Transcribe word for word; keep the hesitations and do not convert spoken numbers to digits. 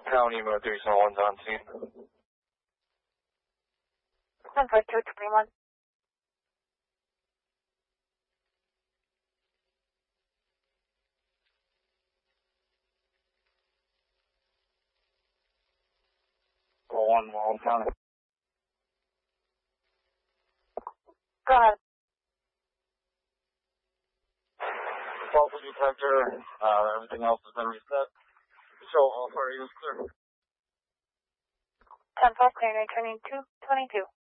County Mo three seven one's on scene. ten four two twenty-one. one, Walton County. Go ahead. Faulty detector, uh, everything else has been reset. Show all fire units clear. ten four, clearing returning two twenty-two.